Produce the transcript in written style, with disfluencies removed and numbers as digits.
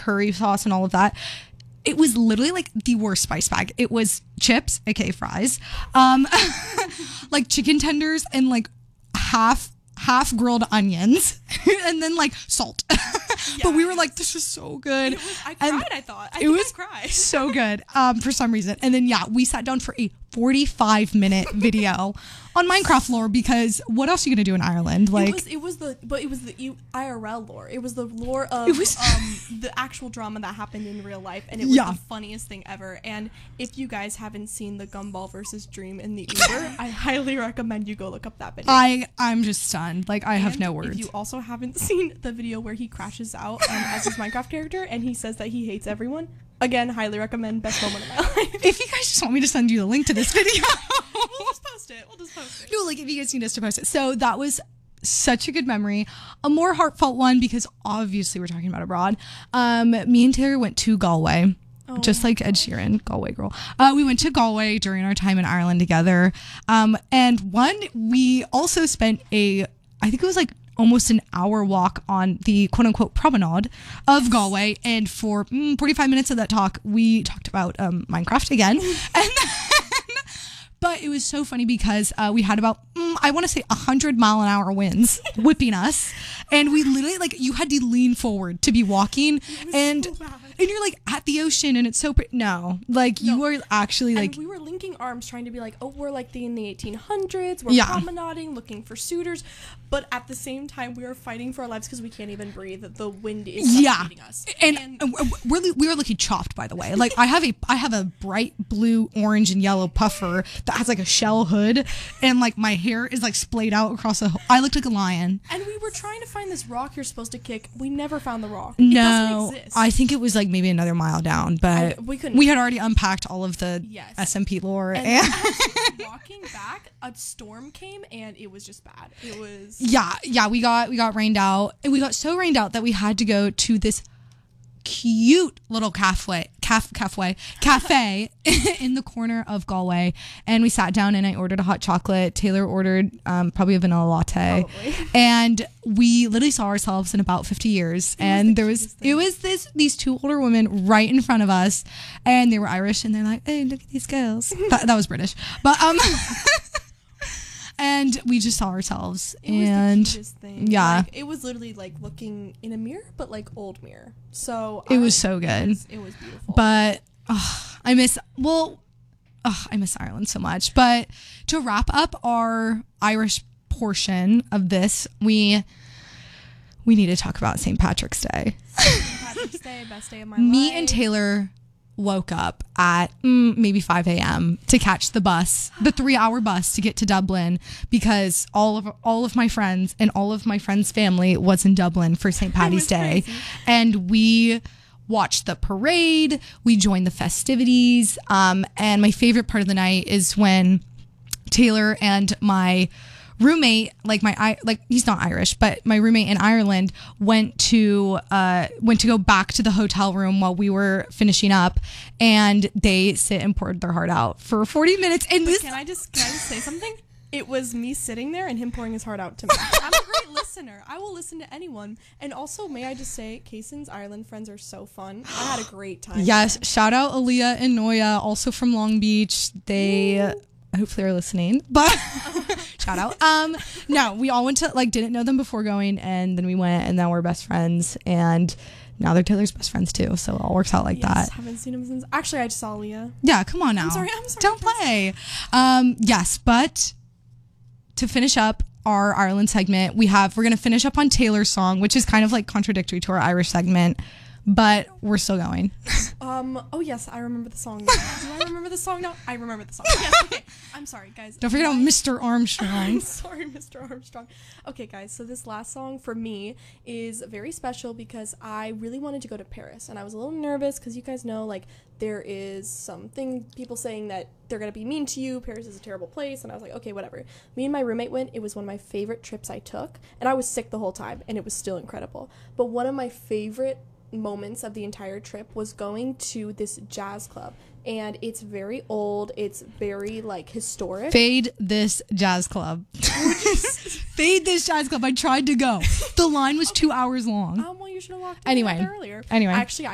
curry sauce and all of that. It was literally like the worst spice bag. It was chips, aka fries, like chicken tenders and like half grilled onions and then like salt. But we were like, this is so good. I cried, I thought. I cried. So good for some reason. And then, we sat down for a 45-minute video on Minecraft lore, because what else are you going to do in Ireland? Like, it was the IRL lore. It was the lore of the actual drama that happened in real life, and it was the funniest thing ever. And if you guys haven't seen the Gumball versus Dream in the Uber, I highly recommend you go look up that video. I'm just stunned. Like, I have no words. If you also haven't seen the video where he crashes out as his Minecraft character and he says that he hates everyone, again, highly recommend. Best moment of my life. If you guys just want me to send you the link to this video, we'll just post it. No, like, if you guys need us to post it. So that was such a good memory. A more heartfelt one, because obviously we're talking about abroad. Me and Taylor went to Galway. Just like Ed Sheeran, Galway girl. We went to Galway during our time in Ireland together. And we also spent I think it was like almost an hour walk on the quote unquote promenade of Galway. And for 45 minutes of that talk, we talked about Minecraft again. But it was so funny because we had about, I want to say 100-mile-an-hour winds whipping us. And we literally, like, you had to lean forward to be walking. And so bad. And you're like at the ocean and it's so pretty. No, like you were actually like. And we were linking arms trying to be like, oh, we're like in the 1800s. We're promenading, looking for suitors. But at the same time, we are fighting for our lives because we can't even breathe. The wind is beating us. And we were looking chopped, by the way. Like I have a bright blue, orange, and yellow puffer that has like a shell hood, and like my hair is like splayed out across I looked like a lion. And we were trying to find this rock you're supposed to kick. We never found the rock. No, it doesn't exist. I think it was like maybe another mile down, but we had already unpacked all of the SMP lore. And walking back, a storm came and it was just bad. It was we got rained out, and we got so rained out that we had to go to this cute little cafe in the corner of Galway, and we sat down and I ordered a hot chocolate. Taylor ordered probably a vanilla latte. And we literally saw ourselves in about 50 years, and these two older women right in front of us, and they were Irish, and they're like, hey, look at these girls. that was British, but and we just saw ourselves, and was the cutest thing. Like, it was literally like looking in a mirror, but like old mirror. So it was so good. It was beautiful. But I miss Ireland so much. But to wrap up our Irish portion of this, we need to talk about St. Patrick's Day. St. Patrick's Day, best day of my life. Me and Taylor woke up at maybe 5 a.m. to catch the 3-hour bus to get to Dublin, because all of my friends and all of my friends' family was in Dublin for St. Paddy's Day. Crazy. And we watched the parade, we joined the festivities, and my favorite part of the night is when Taylor and my roommate, he's not Irish, but my roommate in Ireland went to go back to the hotel room while we were finishing up, and they sit and poured their heart out for 40 minutes. And can I just say something? It was me sitting there and him pouring his heart out to me. I'm a great listener. I will listen to anyone. And also, may I just say, Kaysen's Ireland friends are so fun. I had a great time. Yes, shout out Aaliyah and Noya, also from Long Beach. They hopefully are listening, but shout out. No, we all went to, didn't know them before going, and then we went, and now we're best friends, and now they're Taylor's best friends too, so it all works out like that. Haven't seen them since. Actually, I just saw Leah. Yeah, come on now. I'm sorry. Don't play. Yes, but to finish up our Ireland segment, we're gonna finish up on Taylor's song, which is kind of like contradictory to our Irish segment, but we're still going. Oh yes, I remember the song now. Do I remember the song now? I remember the song. Yes, okay. I'm sorry, guys. Don't forget about Mr. Armstrong. I'm sorry, Mr. Armstrong. Okay, guys, so this last song for me is very special because I really wanted to go to Paris, and I was a little nervous because you guys know, there is something, people saying that they're going to be mean to you, Paris is a terrible place, and I was like, okay, whatever. Me and my roommate went. It was one of my favorite trips I took, and I was sick the whole time, and it was still incredible. But one of my favorite moments of the entire trip was going to this jazz club, and it's very old, it's very historic. Fade this jazz club. Fade this jazz club. I tried to go. The line was 2 hours long. Well, you should have walked in earlier. Anyway, actually,